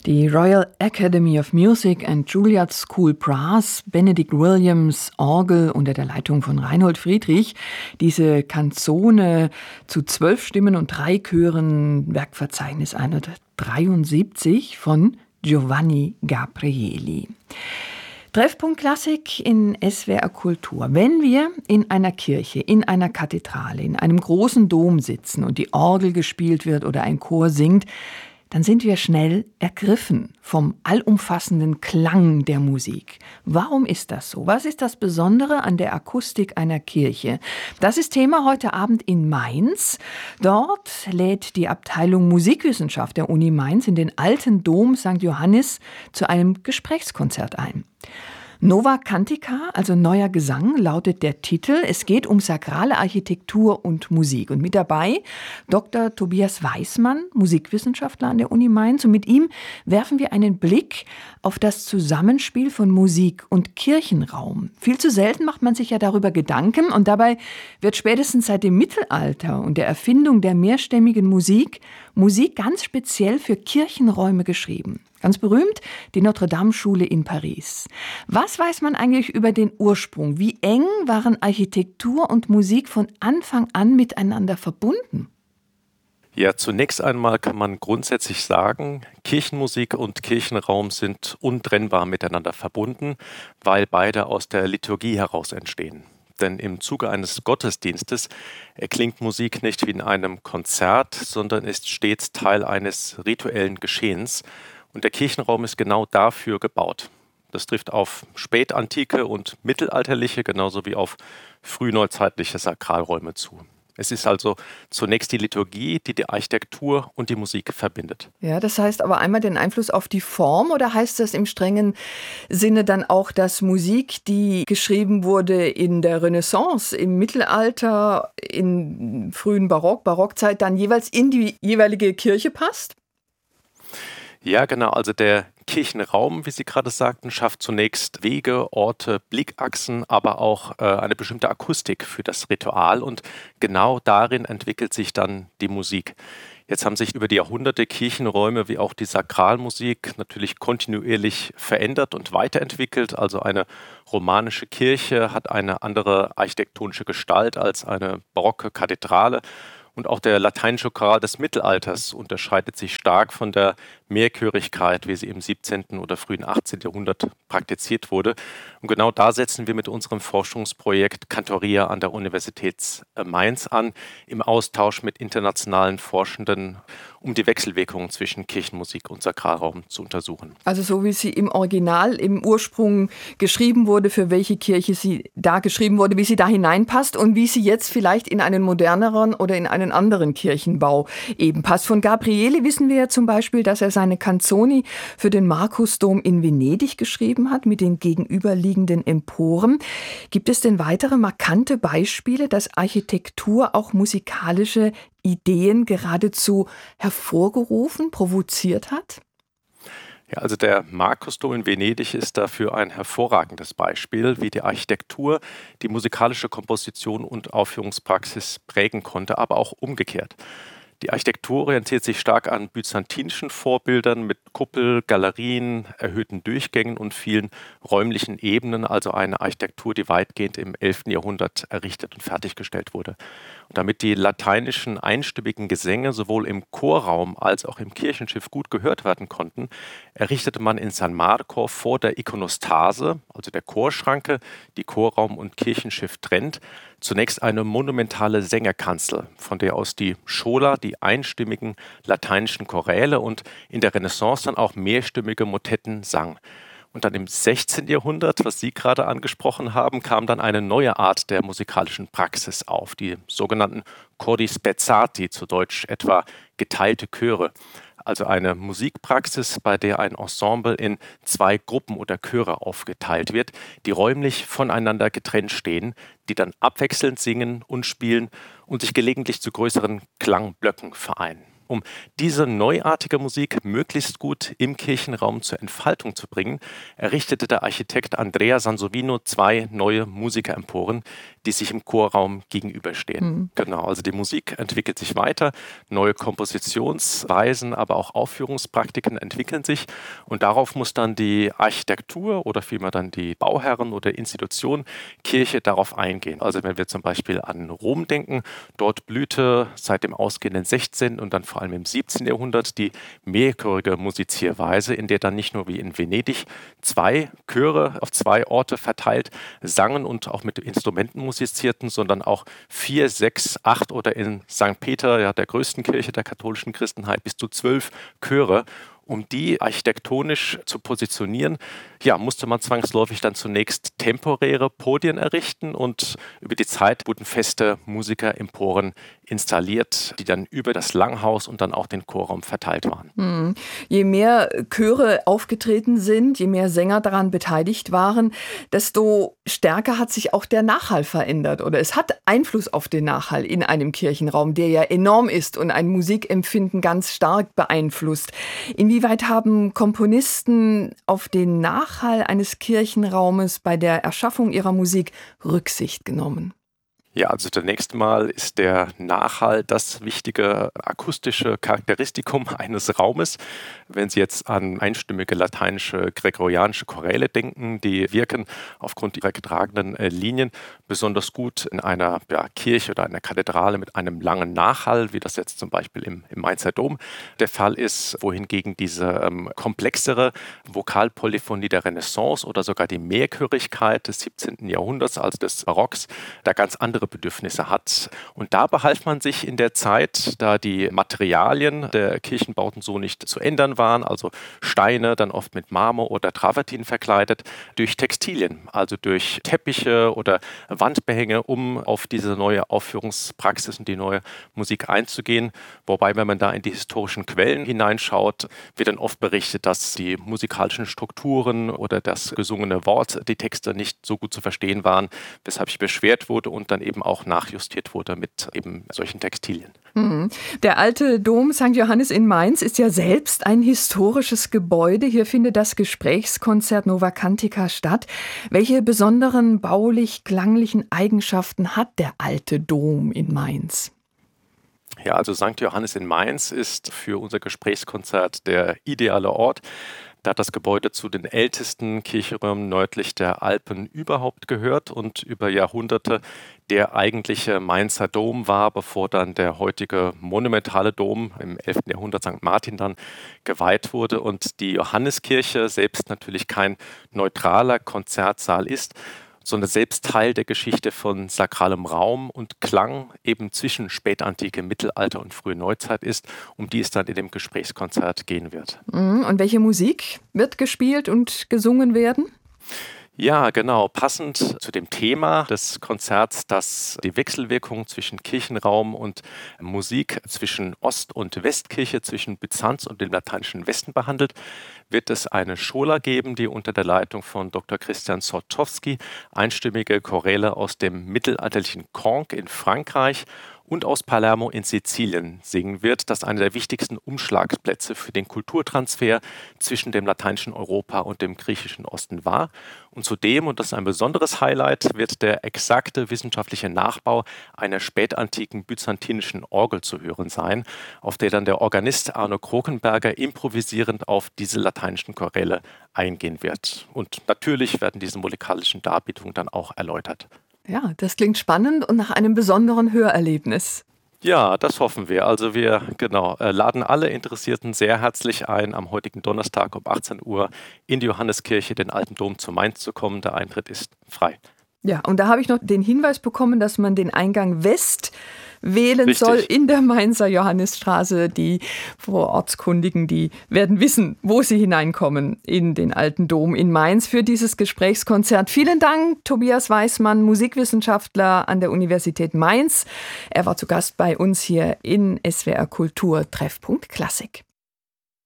Die Royal Academy of Music and Juilliard School Brass, Benedict Williams, Orgel unter der Leitung von Reinhold Friedrich, diese Canzone zu 12 Stimmen und 3 Chören, Werkverzeichnis 173 von Giovanni Gabrieli. Treffpunkt Klassik in SWR Kultur. Wenn wir in einer Kirche, in einer Kathedrale, in einem großen Dom sitzen und die Orgel gespielt wird oder ein Chor singt, dann sind wir schnell ergriffen vom allumfassenden Klang der Musik. Warum ist das so? Was ist das Besondere an der Akustik einer Kirche? Das ist Thema heute Abend in Mainz. Dort lädt die Abteilung Musikwissenschaft der Uni Mainz in den alten Dom St. Johannis zu einem Gesprächskonzert ein. Nova Cantica, also neuer Gesang, lautet der Titel. Es geht um sakrale Architektur und Musik. Und mit dabei Dr. Tobias Weismann, Musikwissenschaftler an der Uni Mainz. Und mit ihm werfen wir einen Blick auf das Zusammenspiel von Musik und Kirchenraum. Viel zu selten macht man sich ja darüber Gedanken. Und dabei wird spätestens seit dem Mittelalter und der Erfindung der mehrstimmigen Musik ganz speziell für Kirchenräume geschrieben. Ganz berühmt die Notre-Dame-Schule in Paris. Was weiß man eigentlich über den Ursprung? Wie eng waren Architektur und Musik von Anfang an miteinander verbunden? Ja, zunächst einmal kann man grundsätzlich sagen, Kirchenmusik und Kirchenraum sind untrennbar miteinander verbunden, weil beide aus der Liturgie heraus entstehen. Denn im Zuge eines Gottesdienstes erklingt Musik nicht wie in einem Konzert, sondern ist stets Teil eines rituellen Geschehens. Und der Kirchenraum ist genau dafür gebaut. Das trifft auf spätantike und mittelalterliche, genauso wie auf frühneuzeitliche Sakralräume zu. Es ist also zunächst die Liturgie, die die Architektur und die Musik verbindet. Ja, das heißt aber einmal den Einfluss auf die Form, oder heißt das im strengen Sinne dann auch, dass Musik, die geschrieben wurde in der Renaissance, im Mittelalter, in frühen Barockzeit, dann jeweils in die jeweilige Kirche passt? Ja, genau. Also der Kirchenraum, wie Sie gerade sagten, schafft zunächst Wege, Orte, Blickachsen, aber auch eine bestimmte Akustik für das Ritual. Und genau darin entwickelt sich dann die Musik. Jetzt haben sich über die Jahrhunderte Kirchenräume wie auch die Sakralmusik natürlich kontinuierlich verändert und weiterentwickelt. Also eine romanische Kirche hat eine andere architektonische Gestalt als eine barocke Kathedrale. Und auch der lateinische Choral des Mittelalters unterscheidet sich stark von der Mehrchörigkeit, wie sie im 17. oder frühen 18. Jahrhundert praktiziert wurde. Und genau da setzen wir mit unserem Forschungsprojekt Cantoria an der Universität Mainz an, im Austausch mit internationalen Forschenden, um die Wechselwirkungen zwischen Kirchenmusik und Sakralraum zu untersuchen. Also so wie sie im Original, im Ursprung geschrieben wurde, für welche Kirche sie da geschrieben wurde, wie sie da hineinpasst und wie sie jetzt vielleicht in einen moderneren oder in einen anderen Kirchenbau eben passt. Von Gabrieli wissen wir ja zum Beispiel, dass er seine Canzoni für den Markusdom in Venedig geschrieben hat, mit den gegenüberliegenden Emporen. Gibt es denn weitere markante Beispiele, dass Architektur auch musikalische Ideen geradezu hervorgerufen, provoziert hat? Ja, also der Markusdom in Venedig ist dafür ein hervorragendes Beispiel, wie die Architektur die musikalische Komposition und Aufführungspraxis prägen konnte, aber auch umgekehrt. Die Architektur orientiert sich stark an byzantinischen Vorbildern mit Kuppel, Galerien, erhöhten Durchgängen und vielen räumlichen Ebenen, also eine Architektur, die weitgehend im 11. Jahrhundert errichtet und fertiggestellt wurde. Und damit die lateinischen einstimmigen Gesänge sowohl im Chorraum als auch im Kirchenschiff gut gehört werden konnten, errichtete man in San Marco vor der Ikonostase, also der Chorschranke, die Chorraum und Kirchenschiff trennt, zunächst eine monumentale Sängerkanzel, von der aus die Schola, die einstimmigen lateinischen Choräle und in der Renaissance dann auch mehrstimmige Motetten sang. Und dann im 16. Jahrhundert, was Sie gerade angesprochen haben, kam dann eine neue Art der musikalischen Praxis auf, die sogenannten Cori spezzati, zu Deutsch etwa geteilte Chöre. Also eine Musikpraxis, bei der ein Ensemble in 2 Gruppen oder Chöre aufgeteilt wird, die räumlich voneinander getrennt stehen, die dann abwechselnd singen und spielen und sich gelegentlich zu größeren Klangblöcken vereinen. Um diese neuartige Musik möglichst gut im Kirchenraum zur Entfaltung zu bringen, errichtete der Architekt Andrea Sansovino 2 neue Musikeremporen, die sich im Chorraum gegenüberstehen. Genau, also die Musik entwickelt sich weiter, neue Kompositionsweisen, aber auch Aufführungspraktiken entwickeln sich und darauf muss dann die Architektur oder vielmehr dann die Bauherren oder Institution Kirche darauf eingehen. Also wenn wir zum Beispiel an Rom denken, dort blühte seit dem ausgehenden 16. und dann vor allem im 17. Jahrhundert die mehrchörige Musizierweise, in der dann nicht nur wie in Venedig 2 Chöre auf 2 Orte verteilt sangen und auch mit Instrumenten musizierten, sondern auch 4, 6, 8 oder in St. Peter, ja, der größten Kirche der katholischen Christenheit, bis zu 12 Chöre. Um die architektonisch zu positionieren, ja, musste man zwangsläufig dann zunächst temporäre Podien errichten und über die Zeit wurden feste Musikeremporen installiert, die dann über das Langhaus und dann auch den Chorraum verteilt waren. Je mehr Chöre aufgetreten sind, je mehr Sänger daran beteiligt waren, desto stärker hat sich auch der Nachhall verändert oder es hat Einfluss auf den Nachhall in einem Kirchenraum, der ja enorm ist und ein Musikempfinden ganz stark beeinflusst. Inwieweit haben Komponisten auf den Nachhall eines Kirchenraumes bei der Erschaffung ihrer Musik Rücksicht genommen? Ja, also zunächst mal ist der Nachhall das wichtige akustische Charakteristikum eines Raumes. Wenn Sie jetzt an einstimmige lateinische, gregorianische Choräle denken, die wirken aufgrund ihrer getragenen Linien besonders gut in einer Kirche oder einer Kathedrale mit einem langen Nachhall, wie das jetzt zum Beispiel im Mainzer Dom der Fall ist, wohingegen diese komplexere Vokalpolyphonie der Renaissance oder sogar die Mehrchörigkeit des 17. Jahrhunderts, also des Barocks, da ganz andere Bedürfnisse hat. Und da behalf man sich in der Zeit, da die Materialien der Kirchenbauten so nicht zu ändern waren, also Steine dann oft mit Marmor oder Travertin verkleidet, durch Textilien, also durch Teppiche oder Wandbehänge, um auf diese neue Aufführungspraxis und die neue Musik einzugehen. Wobei, wenn man da in die historischen Quellen hineinschaut, wird dann oft berichtet, dass die musikalischen Strukturen oder das gesungene Wort, die Texte nicht so gut zu verstehen waren, weshalb sich beschwert wurde und dann eben auch nachjustiert wurde mit eben solchen Textilien. Der alte Dom St. Johannes in Mainz ist ja selbst ein historisches Gebäude. Hier findet das Gesprächskonzert Nova Cantica statt. Welche besonderen baulich-klanglichen Eigenschaften hat der alte Dom in Mainz? Ja, also St. Johannes in Mainz ist für unser Gesprächskonzert der ideale Ort. Da hat das Gebäude zu den ältesten Kirchenräumen nördlich der Alpen überhaupt gehört und über Jahrhunderte der eigentliche Mainzer Dom war, bevor dann der heutige monumentale Dom im 11. Jahrhundert St. Martin dann geweiht wurde und die Johanneskirche selbst natürlich kein neutraler Konzertsaal ist, sondern selbst Teil der Geschichte von sakralem Raum und Klang eben zwischen Spätantike, Mittelalter und frühe Neuzeit ist, um die es dann in dem Gesprächskonzert gehen wird. Und welche Musik wird gespielt und gesungen werden? Ja, genau. Passend zu dem Thema des Konzerts, das die Wechselwirkung zwischen Kirchenraum und Musik, zwischen Ost- und Westkirche, zwischen Byzanz und dem lateinischen Westen behandelt, wird es eine Schola geben, die unter der Leitung von Dr. Christian Sortowski einstimmige Choräle aus dem mittelalterlichen Conques in Frankreich und aus Palermo in Sizilien singen wird, das einer der wichtigsten Umschlagsplätze für den Kulturtransfer zwischen dem lateinischen Europa und dem griechischen Osten war. Und zudem, und das ist ein besonderes Highlight, wird der exakte wissenschaftliche Nachbau einer spätantiken byzantinischen Orgel zu hören sein, auf der dann der Organist Arno Krokenberger improvisierend auf diese lateinischen Choräle eingehen wird. Und natürlich werden diese musikalischen Darbietungen dann auch erläutert. Ja, das klingt spannend und nach einem besonderen Hörerlebnis. Ja, das hoffen wir. Also wir laden alle Interessierten sehr herzlich ein, am heutigen Donnerstag um 18 Uhr in die Johanneskirche, den Alten Dom zu Mainz zu kommen. Der Eintritt ist frei. Ja, und da habe ich noch den Hinweis bekommen, dass man den Eingang West wählen Richtig. soll in der Mainzer Johannisstraße. Die Vorortskundigen, die werden wissen, wo sie hineinkommen in den Alten Dom in Mainz für dieses Gesprächskonzert. Vielen Dank, Tobias Weissmann, Musikwissenschaftler an der Universität Mainz. Er war zu Gast bei uns hier in SWR Kultur Treffpunkt Klassik.